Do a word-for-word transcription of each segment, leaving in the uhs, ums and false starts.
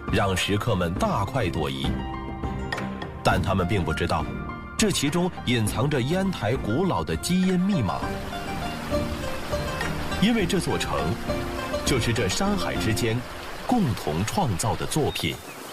让食客们大快朵颐。但他们并不知道，这其中隐藏着烟台古老的基因密码。因为这座城，就是这山海之间共同创造的作品。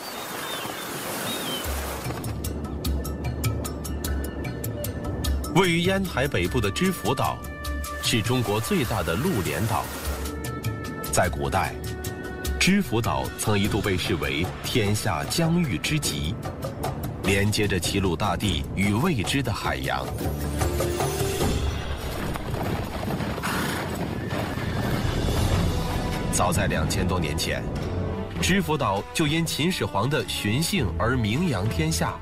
位于烟台北部的知府岛，是中国最大的陆连岛。在古代，知府岛曾一度被视为天下疆域之极，连接着齐鲁大地与未知的海洋。早在两千多年前，知府岛就因秦始皇的巡幸而名扬天下。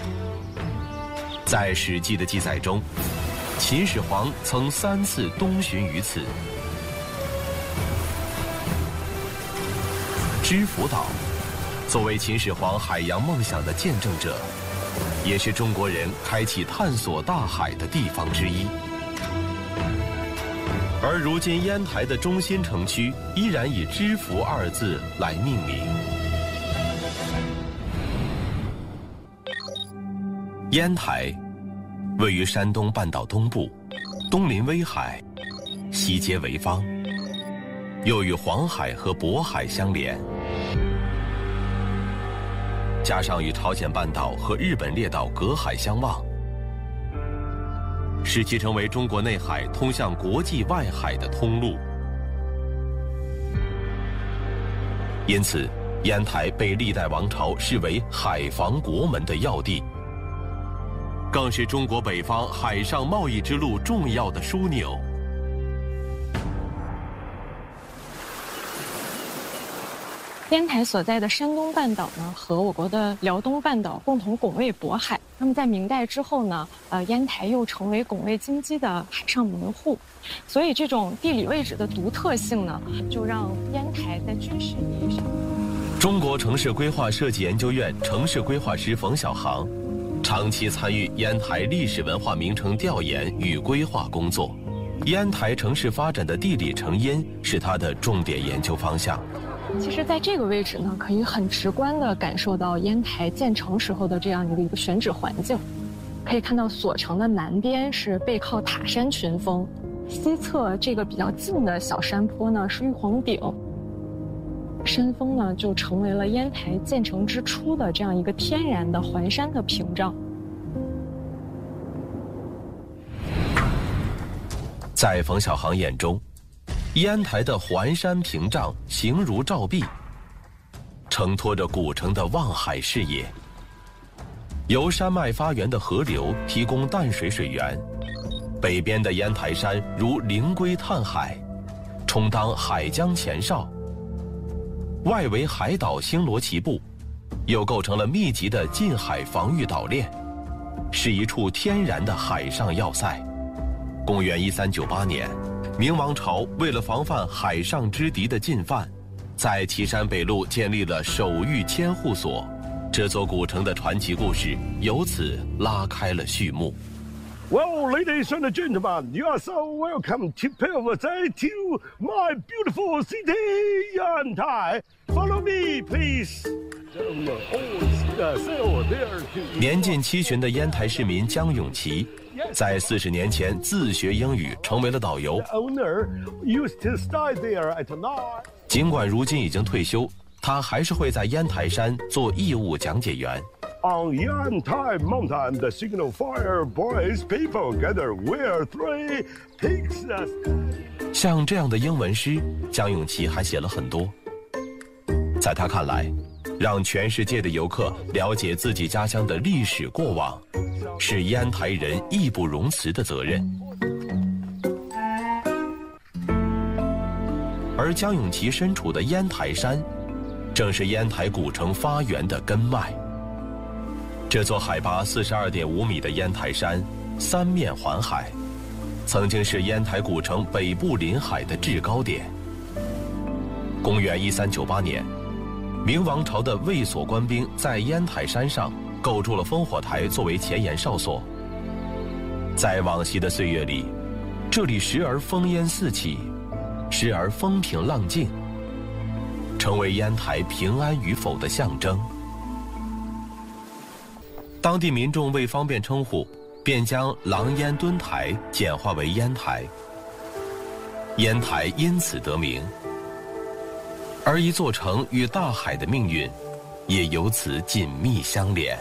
在《史记》的记载中，秦始皇曾三次东巡于此。知府岛作为秦始皇海洋梦想的见证者，也是中国人开启探索大海的地方之一。而如今烟台的中心城区依然以知府二字来命名。烟台位于山东半岛东部，东临威海，西接潍坊，又与黄海和渤海相连，加上与朝鲜半岛和日本列岛隔海相望，使其成为中国内海通向国际外海的通路。因此，烟台被历代王朝视为海防国门的要地，更是中国北方海上贸易之路重要的枢纽。 烟台所在的山东半岛呢，和我国的辽东半岛共同拱卫渤海。那么在明代之后呢，呃，烟台又成为拱卫京畿的海上门户。所以这种地理位置的独特性呢，就让烟台在军事意义上。 中国城市规划设计研究院城市规划师冯小航，长期参与烟台历史文化名城调研与规划工作。烟台城市发展的地理成因是他的重点研究方向。 其实在这个位置呢，可以很直观地感受到烟台建成时候的这样一个一个选址环境。可以看到锁城的南边是背靠塔山群峰，西侧这个比较近的小山坡呢是玉皇顶。山峰呢就成为了烟台建成之初的这样一个天然的环山的屏障。 在冯小航眼中，烟台的环山屏障形如照壁，承托着古城的望海视野。由山脉发源的河流提供淡水水源，北边的烟台山如灵龟探海，充当海江前哨。外围海岛星罗棋布，又构成了密集的近海防御岛链，是一处天然的海上要塞。公元一三九八年，明王朝为了防范海上之敌的进犯，在岐山北路建立了守御千户所，这座古城的传奇故事由此拉开了序幕。 Well, ladies and gentlemen, you are so welcome to pay visit to my beautiful city, Yantai. Follow me, please. 年近七旬的烟台市民江永琪，在四十年前自学英语，成为了导游。尽管如今已经退休，他还是会在烟台山做义务讲解员。 On Yantai Mountain, the signal fire boys people gather where three pigs. 像这样的英文诗，江永琪还写了很多。在他看来，让全世界的游客了解自己家乡的历史过往，是烟台人义不容辞的责任。而江永琪身处的烟台山，正是烟台古城发源的根脉。这座海拔四十二点五米的烟台山，三面环海，曾经是烟台古城北部临海的制高点。公元一三九八年，明王朝的卫所官兵在烟台山上构筑了烽火台作为前沿哨所。在往昔的岁月里，这里时而烽烟四起，时而风平浪静。 成为烟台平安与否的象征。当地民众为方便称呼，便将狼烟墩台简化为烟台，烟台因此得名。而一座城与大海的命运，也由此紧密相连。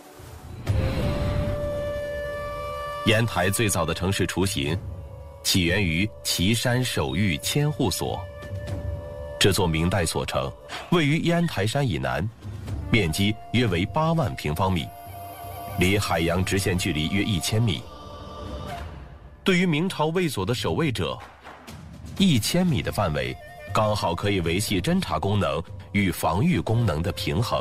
烟台最早的城市雏形，起源于岐山守御千户所。这座明代所城位于烟台山以南，面积约为八万平方米，离海洋直线距离约一千米。对于明朝卫所的守卫者，一千米的范围刚好可以维系侦察功能与防御功能的平衡。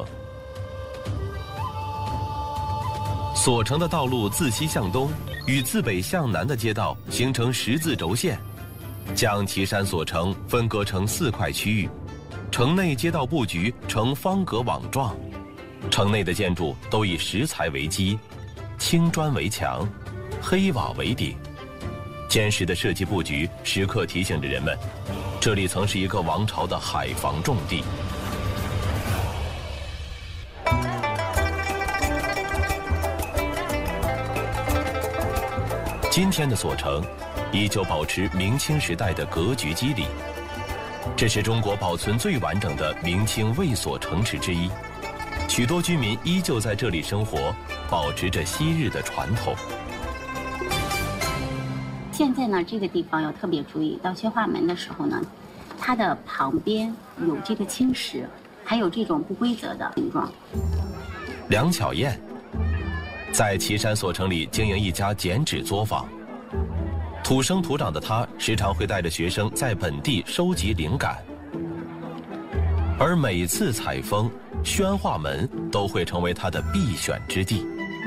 所城的道路自西向东，与自北向南的街道形成十字轴线，将岐山所城分割成四块区域。城内街道布局呈方格网状，城内的建筑都以石材为基，青砖为墙，黑瓦为顶。坚实的设计布局时刻提醒着人们，这里曾是一个王朝的海防重地。今天的所城依旧保持明清时代的格局肌理，这是中国保存最完整的明清卫所城池之一。许多居民依旧在这里生活，保持着昔日的传统。 现在呢，这个地方要特别注意，到宣化门的时候呢，它的旁边有这个青石，还有这种不规则的形状。 梁巧燕在岐山所城里经营一家剪纸作坊，土生土长的她时常会带着学生在本地收集灵感，而每次采风，宣化门都会成为她的必选之地。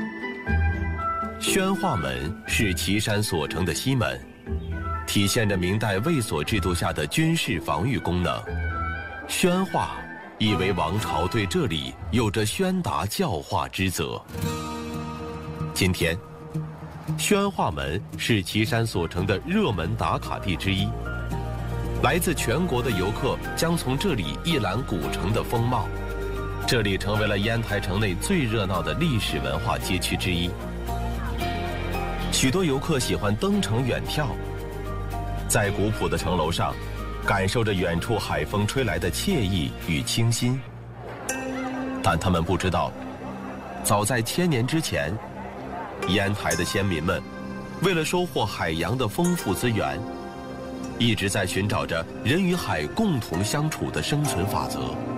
宣化门是岐山所城的西门，体现着明代卫所制度下的军事防御功能。宣化意为王朝对这里有着宣达教化之责。今天，宣化门是岐山所城的热门打卡地之一，来自全国的游客将从这里一览古城的风貌。这里成为了烟台城内最热闹的历史文化街区之一。许多游客喜欢登城远眺，在古朴的城楼上，感受着远处海风吹来的惬意与清新。但他们不知道，早在千年之前，烟台的先民们为了收获海洋的丰富资源，一直在寻找着人与海共同相处的生存法则。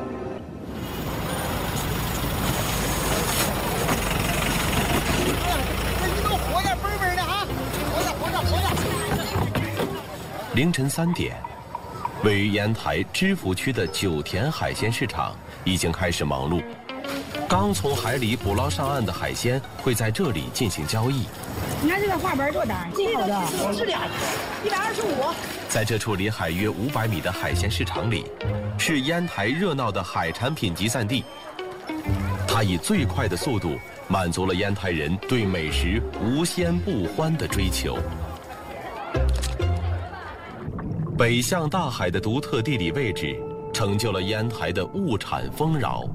凌晨三点，位于烟台知府区的九田海鲜市场已经开始忙碌。刚从海里捕捞上岸的海鲜会在这里进行交易。 你看这个画本多大？最好的是俩，一百二十五。 在这处离海约五百米的海鲜市场里，是烟台热闹的海产品集散地。它以最快的速度满足了烟台人对美食无鲜不欢的追求。北向大海的独特地理位置，成就了烟台的物产丰饶。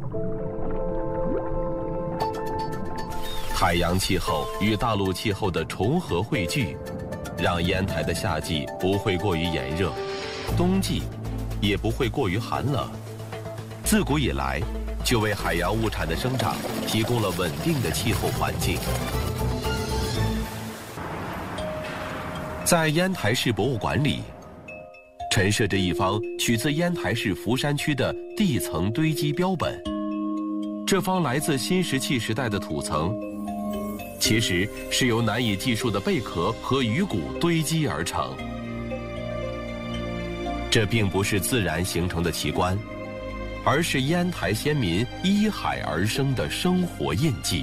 海洋气候与大陆气候的重合汇聚，让烟台的夏季不会过于炎热，冬季也不会过于寒冷。自古以来，就为海洋物产的生长提供了稳定的气候环境。在烟台市博物馆里，陈设着一方取自烟台市福山区的地层堆积标本。这方来自新石器时代的土层，其实是由难以计数的贝壳和鱼骨堆积而成。这并不是自然形成的奇观，而是烟台先民依海而生的生活印记。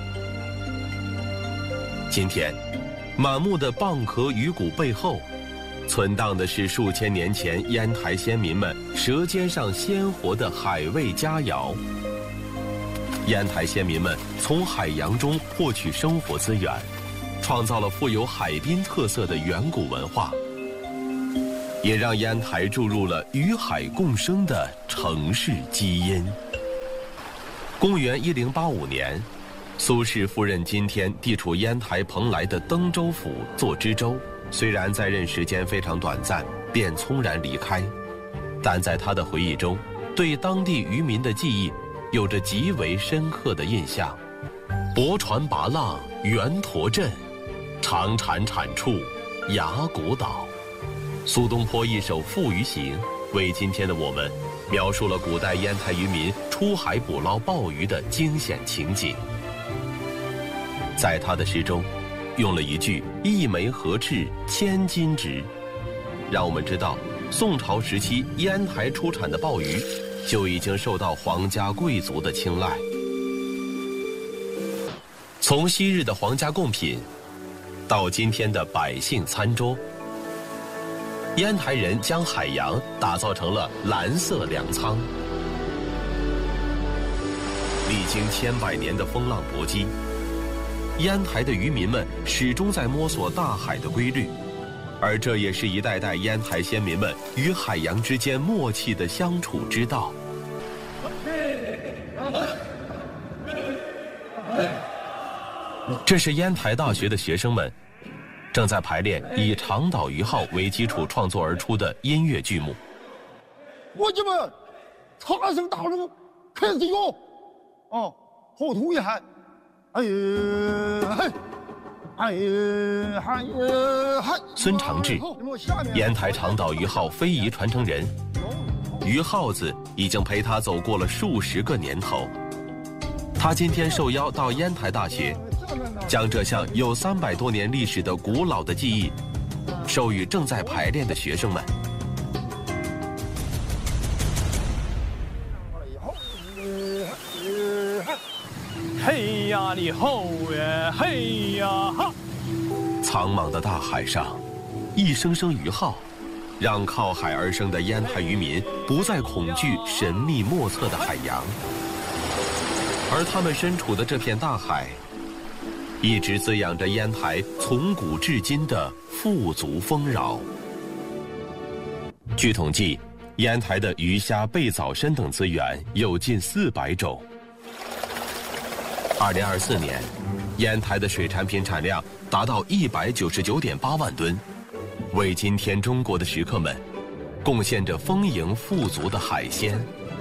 今天，满目的蚌壳鱼骨背后，存荡的是数千年前烟台先民们舌尖上鲜活的海味佳肴。烟台先民们从海洋中获取生活资源，创造了富有海滨特色的远古文化。 也让烟台注入了与海共生的城市基因。公元一零八五年，苏轼赴任今天地处烟台蓬莱的登州府做知州，虽然在任时间非常短暂，便匆然离开，但在他的回忆中，对当地渔民的记忆有着极为深刻的印象。泊船拔浪圆驼镇，长铲铲处崖谷岛。苏东坡一首《父渔行》为今天的我们描述了古代烟台渔民出海捕捞鲍鱼的惊险情景。在他的诗中，用了一句“一枚合翅千斤直”，让我们知道宋朝时期烟台出产的鲍鱼就已经受到皇家贵族的青睐。从昔日的皇家贡品，到今天的百姓餐桌，烟台人将海洋打造成了蓝色粮仓。历经千百年的风浪搏击，烟台的渔民们始终在摸索大海的规律，而这也是一代代烟台先民们与海洋之间默契的相处之道。这是烟台大学的学生们正在排练以长岛鱼号为基础创作而出的音乐剧目。 伙计们，插声大声，开始哟！哦，后吐一喊，哎呀嘿，哎呀嗨呀嗨！ 孙长志，烟台长岛鱼号非遗传承人，鱼号子已经陪他走过了数十个年头。他今天受邀到烟台大学，将这项有三百多年历史的古老的技艺授予正在排练的学生们。 嘿呀你吼耶，嘿呀哈！ 苍茫的大海上，一声声鱼号，让靠海而生的烟台渔民不再恐惧神秘莫测的海洋，而他们身处的这片大海，一直滋养着烟台从古至今的富足丰饶。据统计，烟台的鱼虾贝藻参等资源有近四百种。二零二四年，烟台的水产品产量达到一百九十九点八万吨，为今天中国的食客们贡献着丰盈富足的海鲜。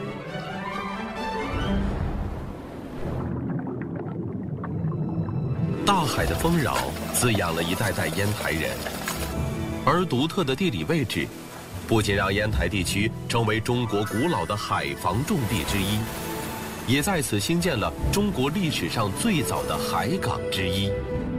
大海的丰饶滋养了一代代烟台人，而独特的地理位置，不仅让烟台地区成为中国古老的海防重地之一，也在此兴建了中国历史上最早的海港之一。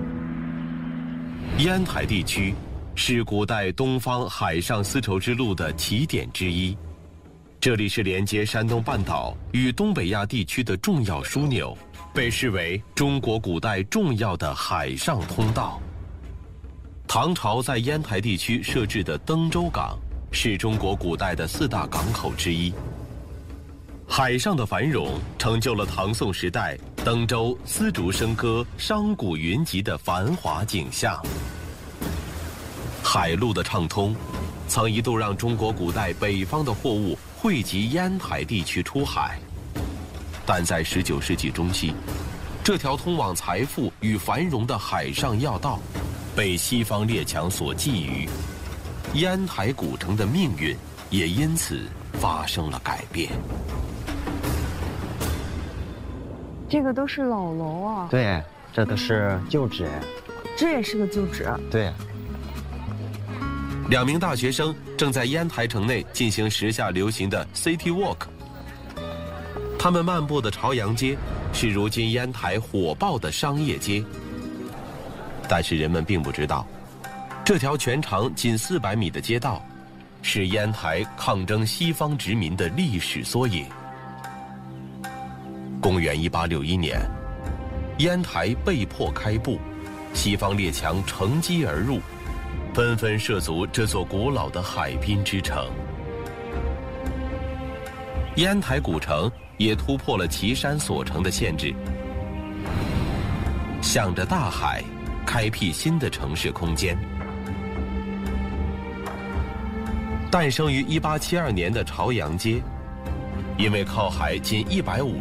烟台地区是古代东方海上丝绸之路的起点之一，这里是连接山东半岛与东北亚地区的重要枢纽，被视为中国古代重要的海上通道。唐朝在烟台地区设置的登州港是中国古代的四大港口之一。海上的繁荣成就了唐宋时代登州丝竹笙歌、商贾云集的繁华景象。海路的畅通，曾一度让中国古代北方的货物汇集烟台地区出海，但在十九世纪中期，这条通往财富与繁荣的海上要道被西方列强所觊觎，烟台古城的命运也因此发生了改变。 这个都是老楼啊。 对，这都是旧址。 这也是个旧址。 对。 两名大学生正在烟台城内进行时下流行的 City Walk。他们漫步的朝阳街是如今烟台火爆的商业街，但是人们并不知道，这条全长仅四百米的街道，是烟台抗争西方殖民的历史缩影。公元一八六一年，烟台被迫开埠，西方列强乘机而入，纷纷涉足这座古老的海滨之城。烟台古城也突破了岐山所城的限制，向着大海开辟新的城市空间。 诞生于一八七二年的朝阳街，因为靠海近一百五